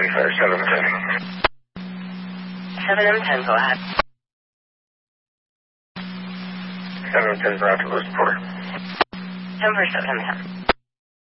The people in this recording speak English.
fire 710. 7M10, go ahead. 710 Bravo, Louis Port. 10 for 7M10.